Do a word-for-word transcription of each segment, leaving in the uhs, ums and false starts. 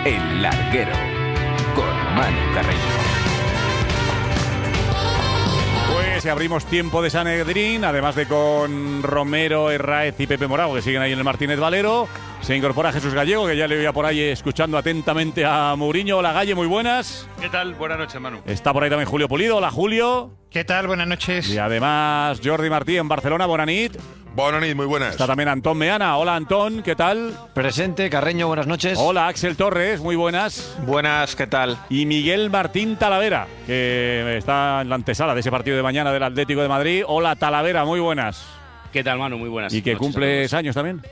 El Larguero, con Manu Carreño. Pues abrimos tiempo de Sanedrín, además de con Romero, Herráez y Pepe Morao, que siguen ahí en el Martínez Valero. Se incorpora Jesús Gallego, que ya le veía por ahí escuchando atentamente a Mourinho. Hola, Galle, muy buenas. ¿Qué tal? Buenas noches, Manu. Está por ahí también Julio Pulido. Hola, Julio. ¿Qué tal? Buenas noches. Y además Jordi Martí en Barcelona. Bonanit. Bonanit, muy buenas. Está también Antón Meana. Hola, Antón, ¿qué tal? Presente, Carreño, buenas noches. Hola, Axel Torres, muy buenas. Buenas, ¿qué tal? Y Miguel Martín Talavera, que está en la antesala de ese partido de mañana del Atlético de Madrid. Hola, Talavera, muy buenas. ¿Qué tal, Manu? Muy buenas. ¿Y que cumples años también?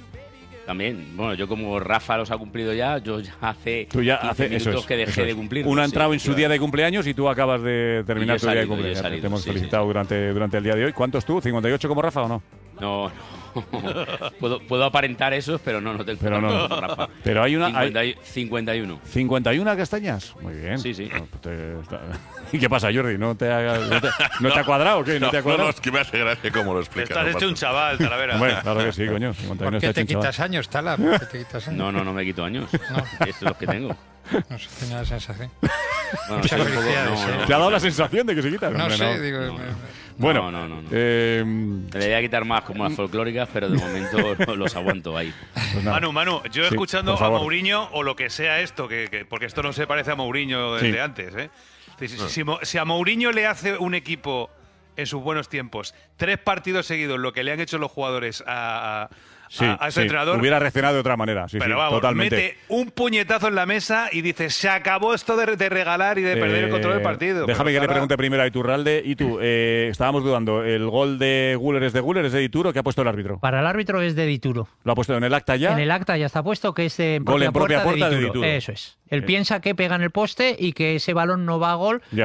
También. Bueno, yo como Rafa los ha cumplido ya, yo ya hace tú ya quince hace, minutos eso es, que dejé eso es. de cumplir. Uno ha sí, entrado en su claro. día de cumpleaños y tú acabas de terminar tu salido, día de cumpleaños. salido, Te hemos sí, felicitado sí, sí. Durante, durante el día de hoy. ¿Cuántos tú? ¿cincuenta y ocho como Rafa o no? No, no. puedo, puedo aparentar eso, pero no, no tengo. Pero no. como Rafa. Pero hay una. cincuenta, Hay... cincuenta y uno. ¿cincuenta y una castañas? Muy bien. Sí, sí. No, te, está... ¿Y qué pasa, Jordi? ¿No te ha, no te, no te ha cuadrado o qué? ¿No, no te ha cuadrado? No, no, es que me hace gracia cómo lo explica. Estás no hecho un chaval, Talavera. Bueno, claro que sí, coño. cincuenta y uno ¿Por qué está te hecho un quitas chaval. años, Tala? ¿Por qué te quitas años? No, no, no me quito años. No. Eso es lo que tengo. No sé, tenía la sensación. Bueno, Muchas sí, un poco- felicidades, no, ¿eh? no. ¿Te ha dado la sensación de que se quita? No Hombre, sé, digo... no, me- no. Bueno, No, no, no, no. Eh, Me le voy a quitar más como las folclóricas, pero de momento los aguanto ahí. pues nada. Manu, Manu, yo Sí, escuchando por a favor. Mourinho o lo que sea esto, que, que- porque esto no se parece a Mourinho Sí. desde antes, ¿eh? Si, si- si Mo- si a Mourinho le hace un equipo en sus buenos tiempos tres partidos seguidos lo que le han hecho los jugadores a, a, Sí, a- a ese sí. entrenador, Hubiera reaccionado de otra manera. Sí, pero sí, vamos, totalmente. mete un puñetazo en la mesa y dice, se acabó esto de, de regalar y de perder el control del partido. Eh, Déjame Pero que le ahora- pregunte primero a Iturralde. Y tú, eh, estábamos dudando, ¿el gol de Guller es de Guller, es de Dituro? ¿Qué ha puesto el árbitro? Para el árbitro es de Dituro. ¿Lo ha puesto en el acta ya? En el acta ya está puesto que es de Gol en propia puerta de de Dituro. Dituro. Eso es. Él Eh. piensa que pega en el poste y que ese balón no va a gol. Ya